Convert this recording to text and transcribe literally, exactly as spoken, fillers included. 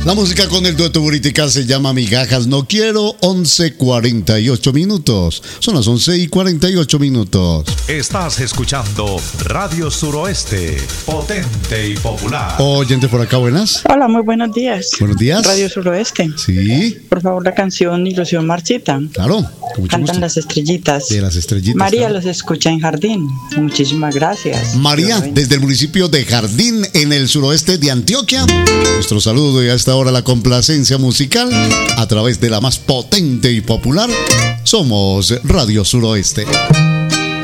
La música con el dueto Buritica se llama Migajas No Quiero. Once cuarenta y ocho minutos. Son las once y cuarenta y ocho minutos. Estás escuchando Radio Suroeste, potente y popular. Oyente por acá, buenas. Hola, muy buenos días. Buenos días. Radio Suroeste. Sí. Por favor, la canción Ilusión Marchita. Claro. Cantan gusto. Las Estrellitas. De Las Estrellitas. María claro. los escucha en Jardín. Muchísimas gracias. María, desde el municipio de Jardín, en el suroeste de Antioquia. Nuestro saludo y a esta hora la complacencia musical a través de la más potente y popular. Somos Radio Suroeste.